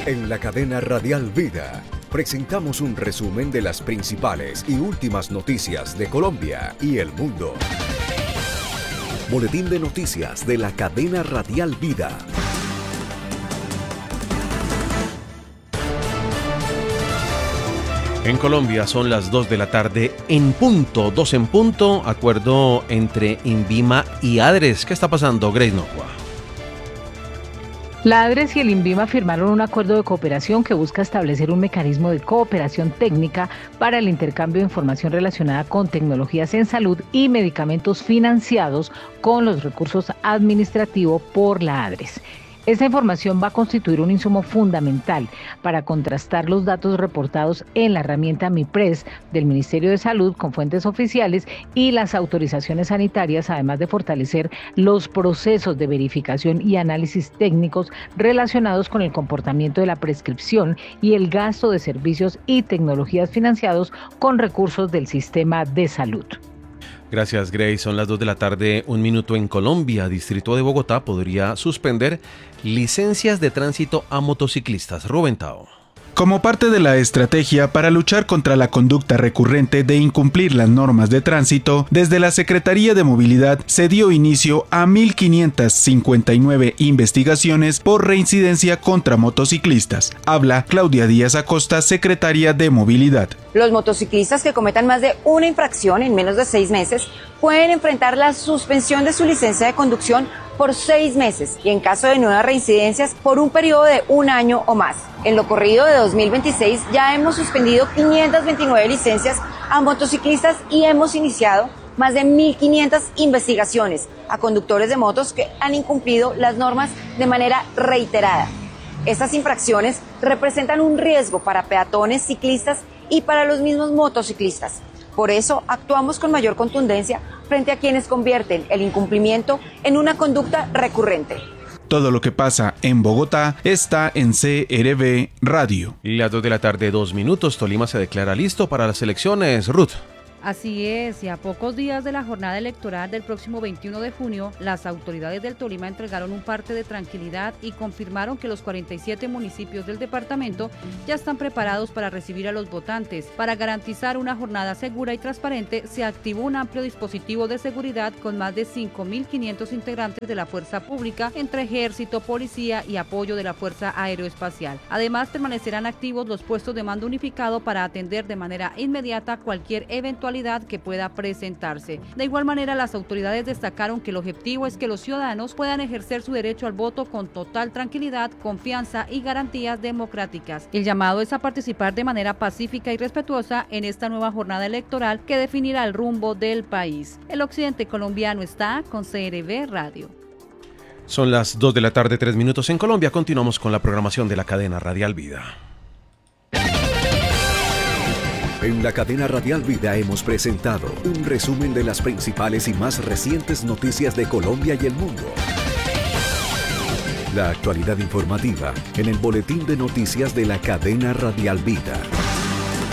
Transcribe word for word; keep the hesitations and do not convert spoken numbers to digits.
En la cadena Radial Vida presentamos un resumen de las principales y últimas noticias de Colombia y el mundo. Boletín de noticias de la cadena Radial Vida. En Colombia son las dos de la tarde en punto, dos en punto, acuerdo entre INVIMA y ADRES. ¿Qué está pasando, Grace Nocua? La ADRES y el INVIMA firmaron un acuerdo de cooperación que busca establecer un mecanismo de cooperación técnica para el intercambio de información relacionada con tecnologías en salud y medicamentos financiados con los recursos administrativos por la ADRES. Esta información va a constituir un insumo fundamental para contrastar los datos reportados en la herramienta MIPRES del Ministerio de Salud con fuentes oficiales y las autorizaciones sanitarias, además de fortalecer los procesos de verificación y análisis técnicos relacionados con el comportamiento de la prescripción y el gasto de servicios y tecnologías financiados con recursos del sistema de salud. Gracias, Grace. Son las dos de la tarde, un minuto en Colombia. Distrito de Bogotá podría suspender licencias de tránsito a motociclistas. Rubén Tao. Como parte de la estrategia para luchar contra la conducta recurrente de incumplir las normas de tránsito, desde la Secretaría de Movilidad se dio inicio a mil quinientas cincuenta y nueve investigaciones por reincidencia contra motociclistas. Habla Claudia Díaz Acosta, secretaria de Movilidad. Los motociclistas que cometan más de una infracción en menos de seis meses pueden enfrentar la suspensión de su licencia de conducción por seis meses y en caso de nuevas reincidencias por un periodo de un año o más. En lo corrido de dos mil veintiséis ya hemos suspendido quinientas veintinueve licencias a motociclistas y hemos iniciado más de mil quinientas investigaciones a conductores de motos que han incumplido las normas de manera reiterada. Estas infracciones representan un riesgo para peatones, ciclistas y para los mismos motociclistas. Por eso actuamos con mayor contundencia frente a quienes convierten el incumplimiento en una conducta recurrente. Todo lo que pasa en Bogotá está en C R V Radio. Las dos de la tarde, dos minutos. Tolima se declara listo para las elecciones. Ruth. Así es, y a pocos días de la jornada electoral del próximo veintiuno de junio, las autoridades del Tolima entregaron un parte de tranquilidad y confirmaron que los cuarenta y siete municipios del departamento ya están preparados para recibir a los votantes. Para garantizar una jornada segura y transparente, se activó un amplio dispositivo de seguridad con más de cinco mil quinientos integrantes de la fuerza pública, entre ejército, policía y apoyo de la Fuerza Aeroespacial. Además, permanecerán activos los puestos de mando unificado para atender de manera inmediata cualquier eventualidad que pueda presentarse. De igual manera, las autoridades destacaron que el objetivo es que los ciudadanos puedan ejercer su derecho al voto con total tranquilidad, confianza y garantías democráticas. El llamado es a participar de manera pacífica y respetuosa en esta nueva jornada electoral que definirá el rumbo del país. El occidente colombiano está con C R V Radio. Son las dos de la tarde, tres minutos en Colombia. Continuamos con la programación de la cadena Radial Vida. En la cadena Radial Vida hemos presentado un resumen de las principales y más recientes noticias de Colombia y el mundo. La actualidad informativa en el boletín de noticias de la cadena Radial Vida.